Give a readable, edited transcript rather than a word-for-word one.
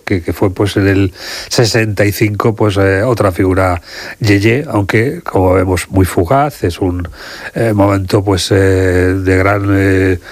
que fue pues en el 65 pues otra figura Yeye, aunque como vemos muy fugaz, es un momento pues de gran